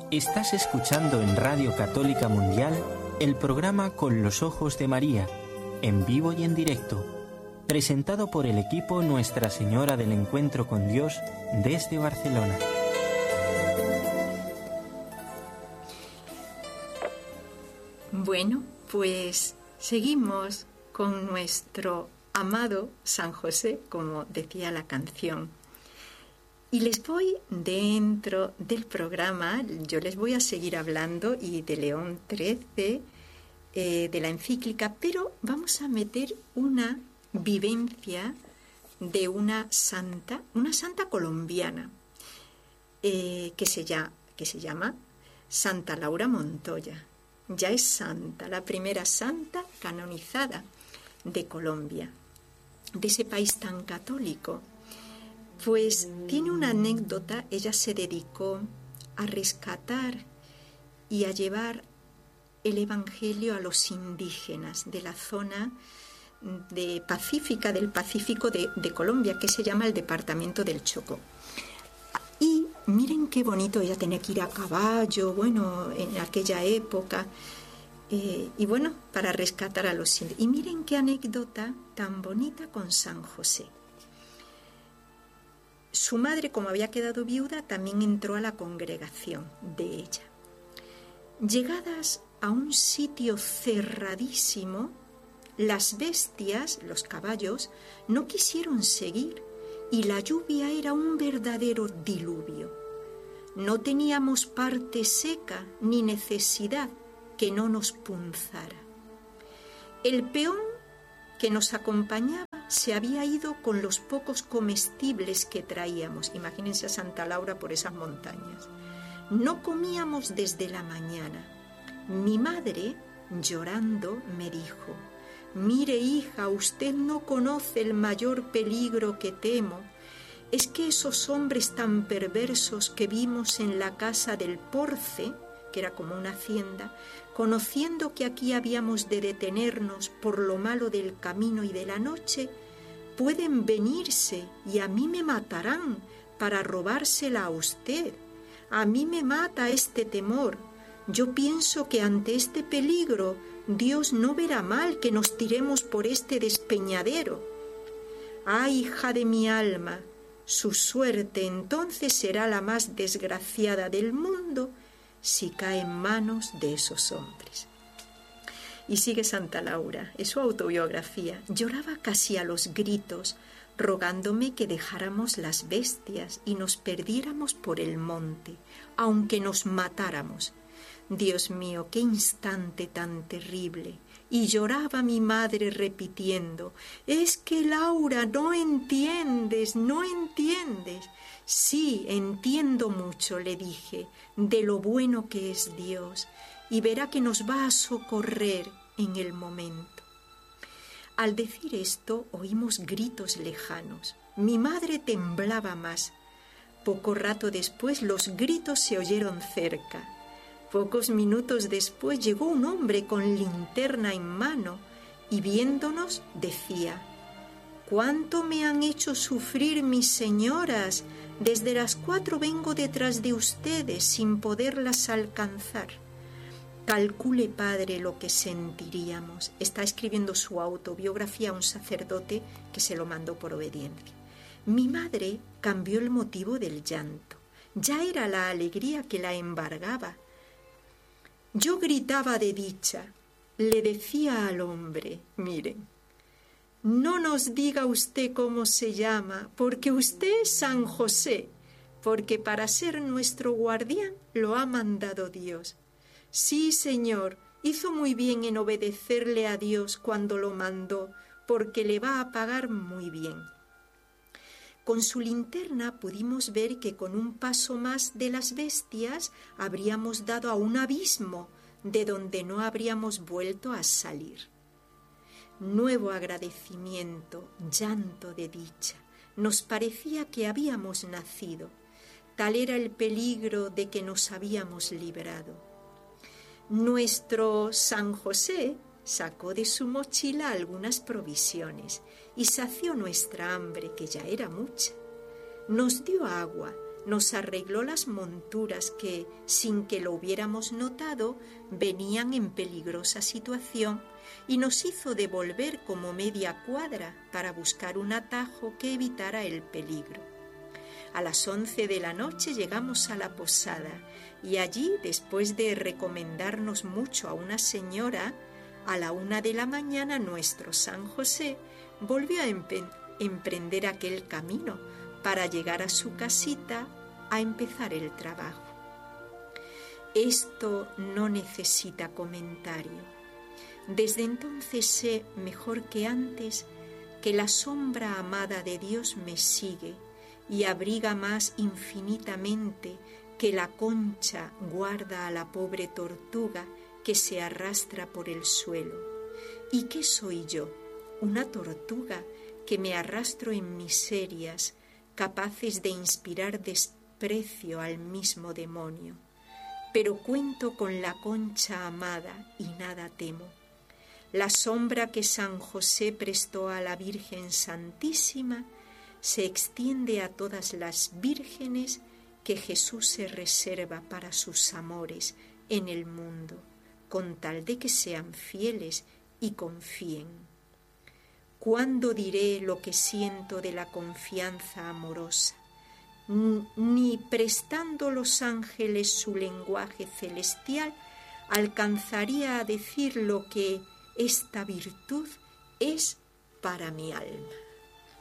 Estás escuchando en Radio Católica Mundial el programa Con los Ojos de María, en vivo y en directo, presentado por el equipo Nuestra Señora del Encuentro con Dios desde Barcelona. Bueno, pues seguimos con nuestro amado San José, como decía la canción. Y les voy, dentro del programa, yo les voy a seguir hablando y de León XIII, de la encíclica, pero vamos a meter una vivencia de una santa colombiana, que se llama Santa Laura Montoya. Ya es santa, la primera santa canonizada de Colombia, de ese país tan católico. Pues tiene una anécdota. Ella se dedicó a rescatar y a llevar el Evangelio a los indígenas de la zona del Pacífico de Colombia, que se llama el departamento del Chocó. Y miren qué bonito, ella tenía que ir a caballo, bueno, en aquella época, y bueno, para rescatar a los indígenas. Y miren qué anécdota tan bonita con San José. Su madre, como había quedado viuda, también entró a la congregación de ella. Llegadas a un sitio cerradísimo, las bestias, los caballos, no quisieron seguir y la lluvia era un verdadero diluvio. No teníamos parte seca ni necesidad que no nos punzara. El peón que nos acompañaba se había ido con los pocos comestibles que traíamos. Imagínense a Santa Laura por esas montañas. No comíamos desde la mañana. Mi madre, llorando, me dijo: «Mire, hija, usted no conoce el mayor peligro que temo. Es que esos hombres tan perversos que vimos en la casa del Porce», que era como una hacienda, «conociendo que aquí habíamos de detenernos por lo malo del camino y de la noche, pueden venirse y a mí me matarán para robársela a usted. A mí me mata este temor. Yo pienso que ante este peligro Dios no verá mal que nos tiremos por este despeñadero. ¡Ay, hija de mi alma! Su suerte entonces será la más desgraciada del mundo si cae en manos de esos hombres». Y sigue Santa Laura, es su autobiografía. «Lloraba casi a los gritos, rogándome que dejáramos las bestias y nos perdiéramos por el monte, aunque nos matáramos. Dios mío, qué instante tan terrible». Y lloraba mi madre repitiendo: «Es que, Laura, no entiendes, no entiendes». «Sí, entiendo mucho», le dije, «de lo bueno que es Dios, y verá que nos va a socorrer en el momento». Al decir esto, oímos gritos lejanos. Mi madre temblaba más. Poco rato después, los gritos se oyeron cerca. Pocos minutos después llegó un hombre con linterna en mano y viéndonos decía: «¿Cuánto me han hecho sufrir mis señoras? Desde las 4 vengo detrás de ustedes sin poderlas alcanzar». Calcule, padre, lo que sentiríamos. Está escribiendo su autobiografía a un sacerdote que se lo mandó por obediencia. Mi madre cambió el motivo del llanto. Ya era la alegría que la embargaba. Yo gritaba de dicha. Le decía al hombre: «Miren, no nos diga usted cómo se llama, porque usted es San José, porque para ser nuestro guardián lo ha mandado Dios. Sí, Señor, hizo muy bien en obedecerle a Dios cuando lo mandó, porque le va a pagar muy bien». Con su linterna pudimos ver que con un paso más de las bestias habríamos dado a un abismo de donde no habríamos vuelto a salir. Nuevo agradecimiento, llanto de dicha. Nos parecía que habíamos nacido. Tal era el peligro de que nos habíamos librado. Nuestro San José sacó de su mochila algunas provisiones y sació nuestra hambre, que ya era mucha. Nos dio agua nos arregló las monturas que, sin que lo hubiéramos notado, venían en peligrosa situación y nos hizo devolver como media cuadra para buscar un atajo que evitara el peligro. A las 11 de la noche llegamos a la posada y allí, después de recomendarnos mucho a una señora, a la 1 de la mañana nuestro San José volvió a emprender aquel camino para llegar a su casita a empezar el trabajo. Esto no necesita comentario. Desde entonces sé, mejor que antes, que la sombra amada de Dios me sigue y abriga más infinitamente que la concha guarda a la pobre tortuga que se arrastra por el suelo. ¿Y qué soy yo? Una tortuga que me arrastro en miserias, capaces de inspirar desprecio al mismo demonio. Pero cuento con la concha amada y nada temo. La sombra que San José prestó a la Virgen Santísima se extiende a todas las vírgenes que Jesús se reserva para sus amores en el mundo, con tal de que sean fieles y confíen. ¿Cuándo diré lo que siento de la confianza amorosa? Ni prestando los ángeles su lenguaje celestial alcanzaría a decir lo que esta virtud es para mi alma.